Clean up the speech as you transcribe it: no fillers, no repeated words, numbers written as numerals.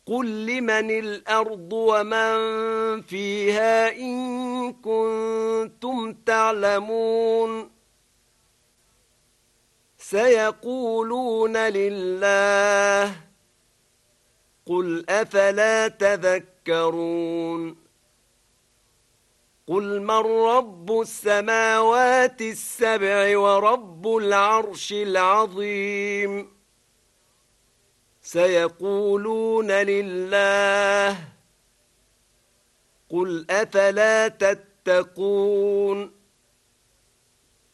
قل لمن الأرض ومن فيها إن كنتم تعلمون سيقولون لله قل أفلا تذكرون قل من رب السماوات السبع ورب العرش العظيم سيقولون لله قل أفلا تتقون